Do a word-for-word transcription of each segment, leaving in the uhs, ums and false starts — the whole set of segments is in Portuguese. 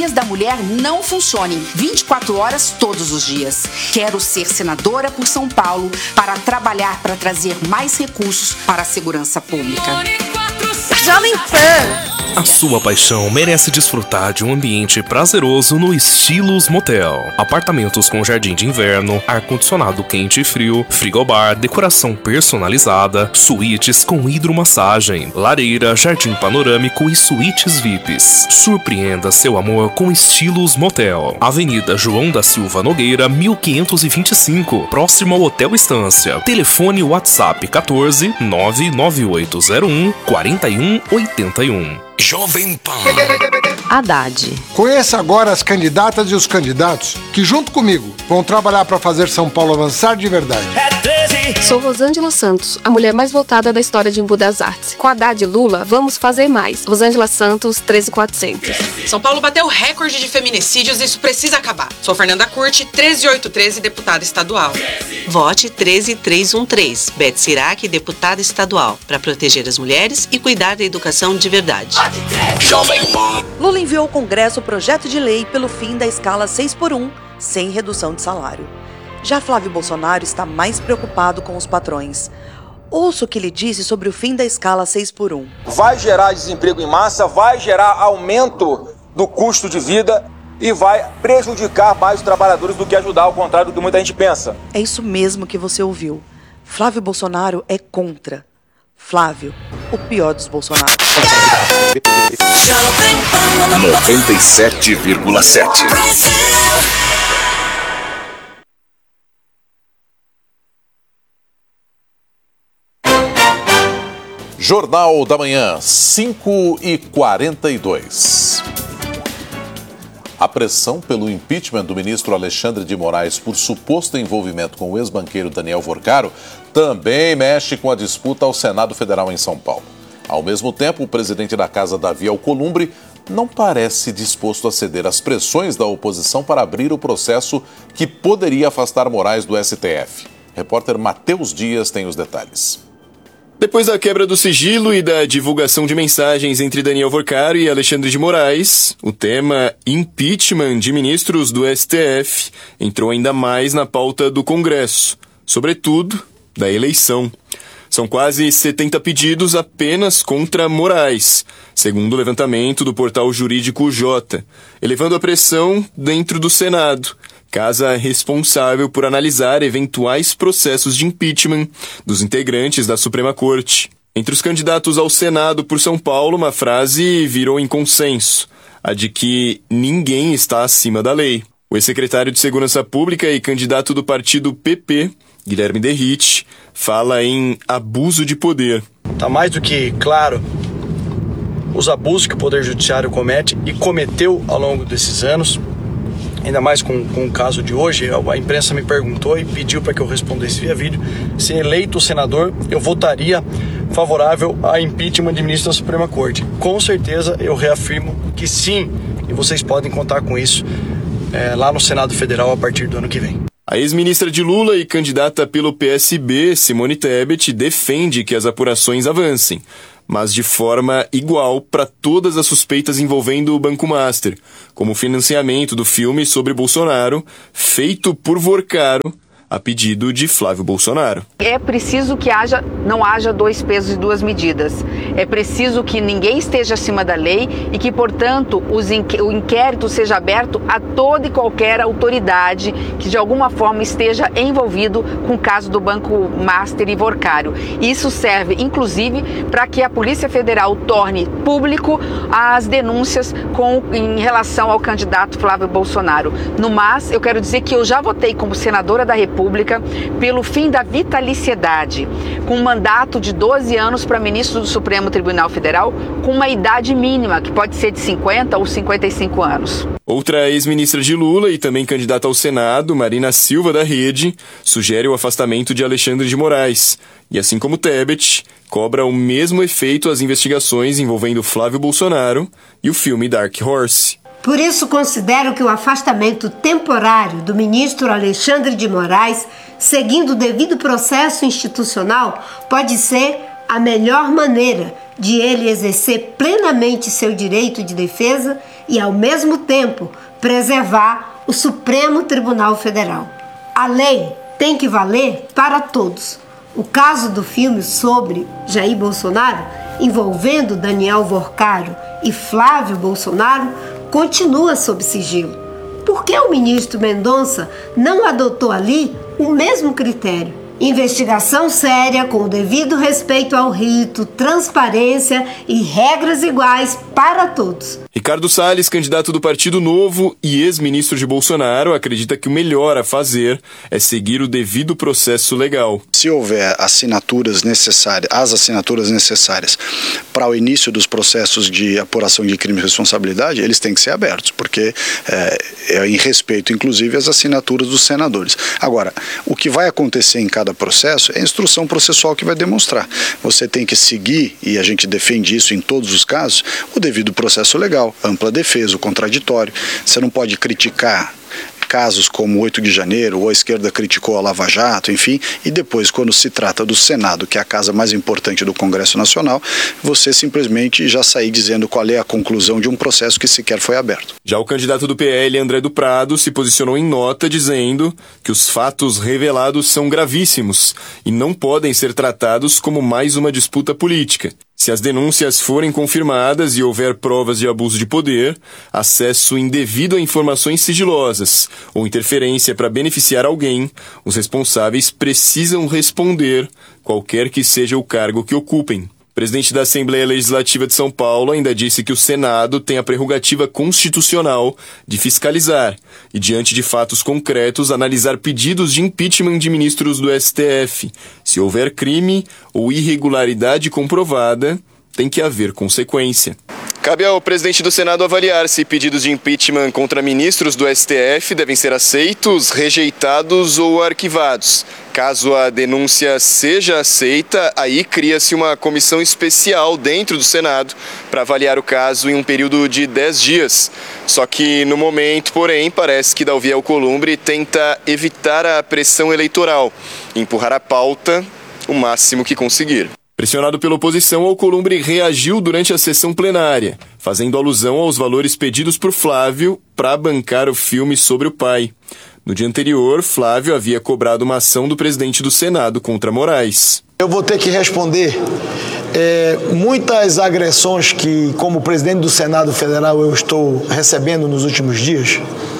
da mulher não funcionem vinte e quatro horas todos os dias. Quero ser senadora por São Paulo para trabalhar para trazer mais recursos para a segurança pública. Jovem Pan. A sua paixão merece desfrutar de um ambiente prazeroso no Estilos Motel. Apartamentos com jardim de inverno, ar-condicionado quente e frio, frigobar, decoração personalizada, suítes com hidromassagem, lareira, jardim panorâmico e suítes V I Ps. Surpreenda seu amor com Estilos Motel. Avenida João da Silva Nogueira, mil quinhentos e vinte e cinco, próximo ao Hotel Estância. Telefone WhatsApp quatorze, nove nove oito zero um, quatro um oito um. Jovem Pan. Haddad. Conheça agora as candidatas e os candidatos que, junto comigo, vão trabalhar para fazer São Paulo avançar de verdade. Sou Rosângela Santos, a mulher mais votada da história de Embu das Artes. Com Haddad e Lula, vamos fazer mais. Rosângela Santos, treze mil e quatrocentos. São Paulo bateu recorde de feminicídios e isso precisa acabar. Sou Fernanda Curti, treze mil oitocentos e treze, deputada estadual. Vote treze mil trezentos e treze, Beth Sirac, deputada estadual, para proteger as mulheres e cuidar da educação de verdade. Jovem Pan. Lula enviou ao Congresso o projeto de lei pelo fim da escala seis por um, sem redução de salário. Já Flávio Bolsonaro está mais preocupado com os patrões. Ouça o que ele disse sobre o fim da escala seis por um. Vai gerar desemprego em massa, vai gerar aumento do custo de vida e vai prejudicar mais os trabalhadores do que ajudar, ao contrário do que muita gente pensa. É isso mesmo que você ouviu. Flávio Bolsonaro é contra. Flávio, o pior dos Bolsonaros. noventa e sete vírgula sete. Jornal da Manhã, cinco e quarenta e dois. A pressão pelo impeachment do ministro Alexandre de Moraes por suposto envolvimento com o ex-banqueiro Daniel Vorcaro também mexe com a disputa ao Senado Federal em São Paulo. Ao mesmo tempo, o presidente da Casa, Davi Alcolumbre, não parece disposto a ceder às pressões da oposição para abrir o processo que poderia afastar Moraes do S T F. Repórter Matheus Dias tem os detalhes. Depois da quebra do sigilo e da divulgação de mensagens entre Daniel Vorcaro e Alexandre de Moraes, o tema impeachment de ministros do S T F entrou ainda mais na pauta do Congresso, sobretudo da eleição. São quase setenta pedidos apenas contra Moraes, segundo o levantamento do portal jurídico J, elevando a pressão dentro do Senado, casa responsável por analisar eventuais processos de impeachment dos integrantes da Suprema Corte. Entre os candidatos ao Senado por São Paulo, uma frase virou em consenso, a de que ninguém está acima da lei. O ex-secretário de Segurança Pública e candidato do partido P P, Guilherme Derrite, fala em abuso de poder. Está mais do que claro os abusos que o Poder Judiciário comete e cometeu ao longo desses anos. Ainda mais com, com o caso de hoje, a imprensa me perguntou e pediu para que eu respondesse via vídeo se eleito senador eu votaria favorável a impeachment de ministro da Suprema Corte. Com certeza eu reafirmo que sim, e vocês podem contar com isso é, lá no Senado Federal a partir do ano que vem. A ex-ministra de Lula e candidata pelo P S B, Simone Tebet, defende que as apurações avancem, mas de forma igual para todas as suspeitas envolvendo o Banco Master, como o financiamento do filme sobre Bolsonaro, feito por Vorcaro, a pedido de Flávio Bolsonaro. É preciso que haja, não haja dois pesos e duas medidas. É preciso que ninguém esteja acima da lei e que, portanto, os inqu- o inquérito seja aberto a toda e qualquer autoridade que, de alguma forma, esteja envolvido com o caso do Banco Master e Vorcaro. Isso serve, inclusive, para que a Polícia Federal torne público as denúncias com, em relação ao candidato Flávio Bolsonaro. No mais, eu quero dizer que eu já votei como senadora da República pelo fim da vitaliciedade, com um mandato de doze anos para ministro do Supremo Tribunal Federal, com uma idade mínima, que pode ser de cinquenta ou cinquenta e cinco anos. Outra ex-ministra de Lula e também candidata ao Senado, Marina Silva, da Rede, sugere o afastamento de Alexandre de Moraes e, assim como Tebet, cobra o mesmo efeito às investigações envolvendo Flávio Bolsonaro e o filme Dark Horse. Por isso, considero que o afastamento temporário do ministro Alexandre de Moraes, seguindo o devido processo institucional, pode ser a melhor maneira de ele exercer plenamente seu direito de defesa e, ao mesmo tempo, preservar o Supremo Tribunal Federal. A lei tem que valer para todos. O caso do filme sobre Jair Bolsonaro, envolvendo Daniel Vorcaro e Flávio Bolsonaro, continua sob sigilo. Por que o ministro Mendonça não adotou ali o mesmo critério? Investigação séria, com o devido respeito ao rito, transparência e regras iguais para todos. Ricardo Salles, candidato do Partido Novo e ex-ministro de Bolsonaro, acredita que o melhor a fazer é seguir o devido processo legal. Se houver assinaturas necessárias, as assinaturas necessárias para o início dos processos de apuração de crime e responsabilidade, eles têm que ser abertos, porque é, é em respeito, inclusive, às assinaturas dos senadores. Agora, o que vai acontecer em cada processo é a instrução processual que vai demonstrar. Você tem que seguir, e a gente defende isso em todos os casos, o devido processo legal, ampla defesa, o contraditório. Você não pode criticar casos como o oito de janeiro, ou a esquerda criticou a Lava Jato, enfim, e depois, quando se trata do Senado, que é a casa mais importante do Congresso Nacional, você simplesmente já sair dizendo qual é a conclusão de um processo que sequer foi aberto. Já o candidato do P L, André do Prado, se posicionou em nota dizendo que os fatos revelados são gravíssimos e não podem ser tratados como mais uma disputa política. Se as denúncias forem confirmadas e houver provas de abuso de poder, acesso indevido a informações sigilosas ou interferência para beneficiar alguém, os responsáveis precisam responder, qualquer que seja o cargo que ocupem. O presidente da Assembleia Legislativa de São Paulo ainda disse que o Senado tem a prerrogativa constitucional de fiscalizar e, diante de fatos concretos, analisar pedidos de impeachment de ministros do S T F. Se houver crime ou irregularidade comprovada, tem que haver consequência. Cabe ao presidente do Senado avaliar se pedidos de impeachment contra ministros do S T F devem ser aceitos, rejeitados ou arquivados. Caso a denúncia seja aceita, aí cria-se uma comissão especial dentro do Senado para avaliar o caso em um período de dez dias. Só que, no momento, porém, parece que Davi Alcolumbre tenta evitar a pressão eleitoral e empurrar a pauta o máximo que conseguir. Pressionado pela oposição, Alcolumbre reagiu durante a sessão plenária, fazendo alusão aos valores pedidos por Flávio para bancar o filme sobre o pai. No dia anterior, Flávio havia cobrado uma ação do presidente do Senado contra Moraes. Eu vou ter que responder é, muitas agressões que, como presidente do Senado Federal, eu estou recebendo nos últimos dias.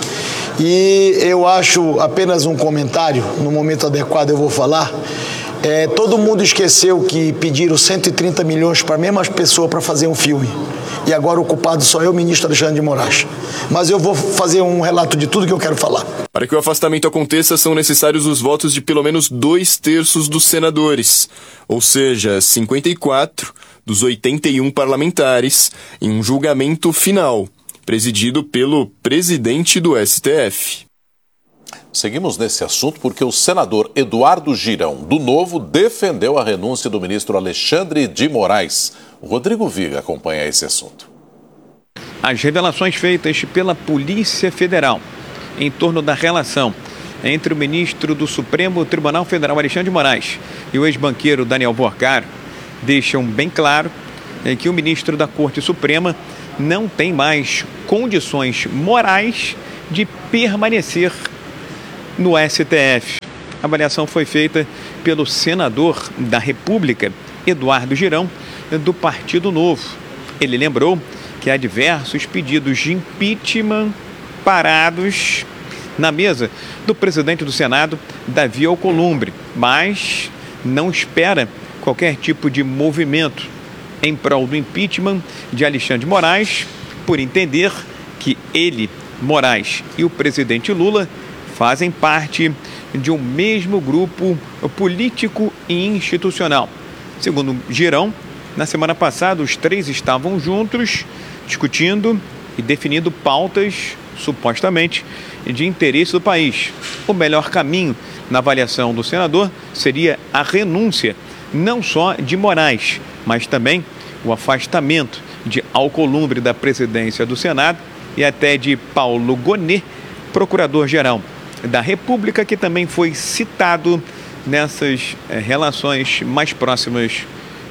E eu acho apenas um comentário, no momento adequado eu vou falar. É, todo mundo esqueceu que pediram cento e trinta milhões para a mesma pessoa para fazer um filme. E agora o culpado só é o ministro Alexandre de Moraes. Mas eu vou fazer um relato de tudo que eu quero falar. Para que o afastamento aconteça, são necessários os votos de pelo menos dois terços dos senadores, ou seja, cinquenta e quatro dos oitenta e um parlamentares, em um julgamento final, presidido pelo presidente do S T F. Seguimos nesse assunto porque o senador Eduardo Girão, do Novo, defendeu a renúncia do ministro Alexandre de Moraes. O Rodrigo Viga acompanha esse assunto. As revelações feitas pela Polícia Federal em torno da relação entre o ministro do Supremo Tribunal Federal, Alexandre de Moraes, e o ex-banqueiro Daniel Vorcaro deixam bem claro que o ministro da Corte Suprema não tem mais condições morais de permanecer no S T F. A avaliação foi feita pelo senador da República, Eduardo Girão, do Partido Novo. Ele lembrou que há diversos pedidos de impeachment parados na mesa do presidente do Senado, Davi Alcolumbre, mas não espera qualquer tipo de movimento em prol do impeachment de Alexandre de Moraes, por entender que ele, Moraes e o presidente Lula fazem parte de um mesmo grupo político e institucional. Segundo Girão, na semana passada os três estavam juntos, discutindo e definindo pautas, supostamente, de interesse do país. O melhor caminho, na avaliação do senador, seria a renúncia, não só de Moraes, mas também o afastamento de Alcolumbre da presidência do Senado e até de Paulo Gonet, procurador-geral da República, que também foi citado nessas eh, relações mais próximas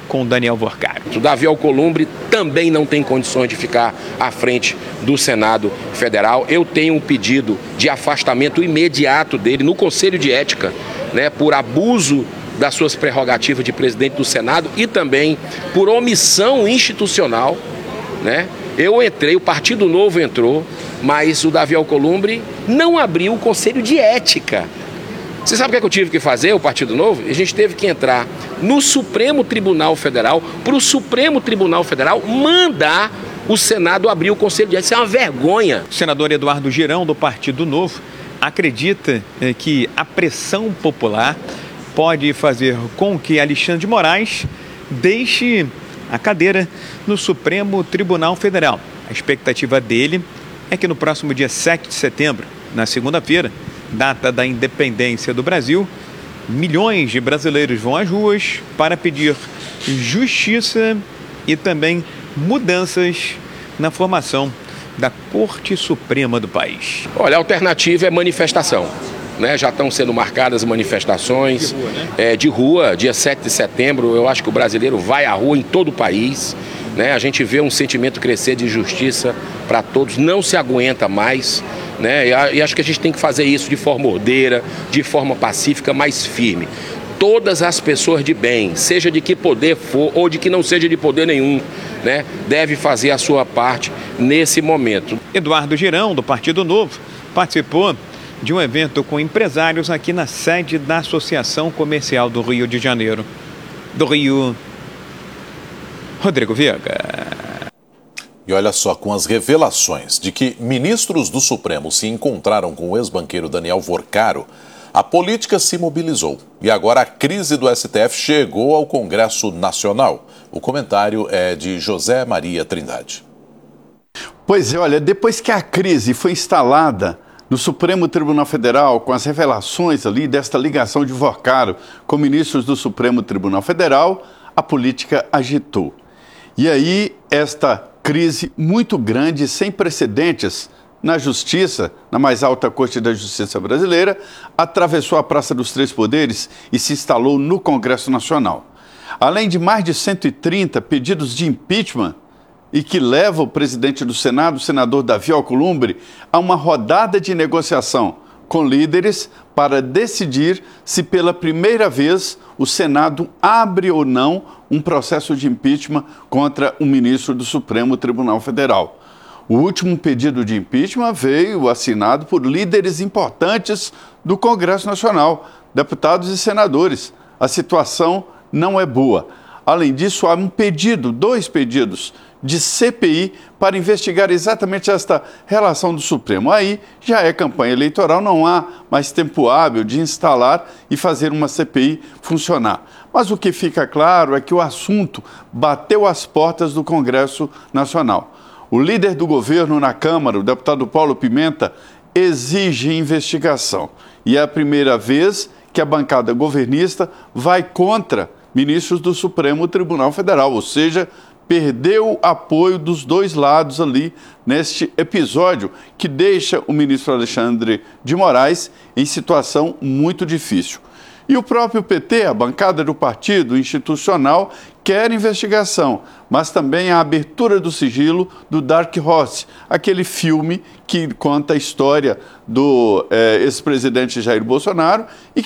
com Daniel Vorcaro. O Davi Alcolumbre também não tem condições de ficar à frente do Senado Federal. Eu tenho um pedido de afastamento imediato dele no Conselho de Ética, né, por abuso das suas prerrogativas de presidente do Senado e também por omissão institucional, né? Eu entrei, o Partido Novo entrou, mas o Davi Alcolumbre não abriu o Conselho de Ética. Você sabe o que, é que eu tive que fazer, o Partido Novo? A gente teve que entrar no Supremo Tribunal Federal, para o Supremo Tribunal Federal mandar o Senado abrir o Conselho de Ética. Isso é uma vergonha. O senador Eduardo Girão, do Partido Novo, acredita eh, que a pressão popular pode fazer com que Alexandre de Moraes deixe a cadeira no Supremo Tribunal Federal. A expectativa dele é que no próximo dia sete de setembro, na segunda-feira, data da independência do Brasil, milhões de brasileiros vão às ruas para pedir justiça e também mudanças na formação da Corte Suprema do país. Olha, a alternativa é manifestação. Né, já estão sendo marcadas manifestações de rua, né? é, de rua, dia sete de setembro. Eu acho que o brasileiro vai à rua em todo o país. Né? A gente vê um sentimento crescer de justiça para todos, não se aguenta mais. Né? E, e acho que a gente tem que fazer isso de forma ordeira, de forma pacífica, mais firme. Todas as pessoas de bem, seja de que poder for ou de que não seja de poder nenhum, né, deve fazer a sua parte nesse momento. Eduardo Girão, do Partido Novo, participou de um evento com empresários aqui na sede da Associação Comercial do Rio de Janeiro. Do Rio, Rodrigo Viega. E olha só, com as revelações de que ministros do Supremo se encontraram com o ex-banqueiro Daniel Vorcaro, a política se mobilizou. E agora a crise do S T F chegou ao Congresso Nacional. O comentário é de José Maria Trindade. Pois é, olha, depois que a crise foi instalada no Supremo Tribunal Federal, com as revelações ali desta ligação de Vorcaro com ministros do Supremo Tribunal Federal, a política agitou. E aí, esta crise muito grande, sem precedentes na Justiça, na mais alta corte da Justiça brasileira, atravessou a Praça dos Três Poderes e se instalou no Congresso Nacional. Além de mais de cento e trinta pedidos de impeachment, e que leva o presidente do Senado, o senador Davi Alcolumbre, a uma rodada de negociação com líderes para decidir se pela primeira vez o Senado abre ou não um processo de impeachment contra um ministro do Supremo Tribunal Federal. O último pedido de impeachment veio assinado por líderes importantes do Congresso Nacional, deputados e senadores. A situação não é boa. Além disso, há um pedido, dois pedidos de C P I para investigar exatamente esta relação do Supremo. Aí já é campanha eleitoral, não há mais tempo hábil de instalar e fazer uma C P I funcionar. Mas o que fica claro é que o assunto bateu às portas do Congresso Nacional. O líder do governo na Câmara, o deputado Paulo Pimenta, exige investigação. E é a primeira vez que a bancada governista vai contra ministros do Supremo Tribunal Federal, ou seja, perdeu o apoio dos dois lados ali neste episódio que deixa o ministro Alexandre de Moraes em situação muito difícil. E o próprio P T, a bancada do partido institucional, quer investigação, mas também a abertura do sigilo do Dark Horse, aquele filme que conta a história do eh, ex-presidente Jair Bolsonaro e